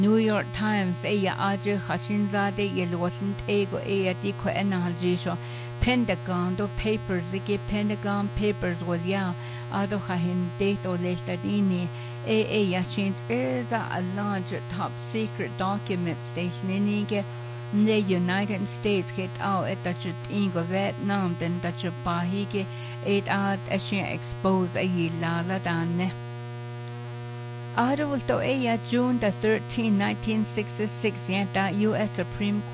New York Times eya aje Khashinzade yelwasnt ego eya diko enalgisho Pentagon do papers the Pentagon papers was ya ado khahin date o leltadini eya chins is a large top secret document station the United States get out at the ingo Vietnam then the Bahige 8 out expose a lala dane Article June the 13th, 1966, yenta U.S. Supreme